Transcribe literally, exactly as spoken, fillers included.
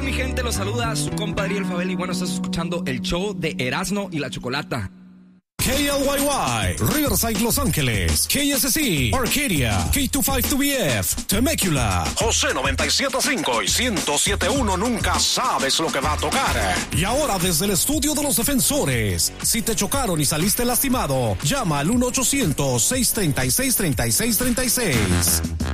mi gente? Los saluda su compadre El Fabel y bueno, estás escuchando el show de Erasmo y la Chocolata. K L Y Y, Riverside, Los Ángeles, K S C, Arcadia, K veinticinco two B F, Temecula, José noventa y siete punto cinco y ciento siete punto uno, nunca sabes lo que va a tocar. Y ahora desde el estudio de los defensores, si te chocaron y saliste lastimado, llama al uno ochocientos, seiscientos treinta y seis, treinta y seis treinta y seis.